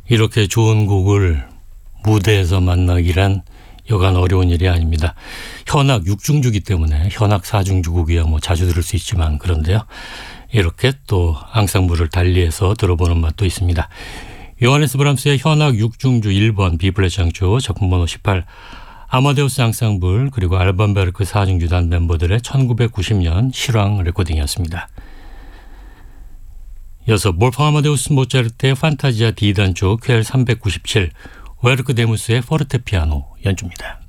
이렇게 좋은 곡을 무대에서 만나기란 여간 어려운 일이 아닙니다. 현악 6중주기 때문에 현악 4중주 곡이야 뭐 자주 들을 수 있지만, 그런데요, 이렇게 또 앙상블을 달리해서 들어보는 맛도 있습니다. 요하네스 브람스의 현악 6중주 1번 B플랫 장조 작품번호 18, 아마데우스 앙상블 그리고 알반 베르크 4중주단 멤버들의 1990년 실황 레코딩이었습니다. 이어서 몰팡 아마데우스 모차르트의 판타지아 D단조 QL 397, 웨르크 데무스의 포르테피아노 연주입니다.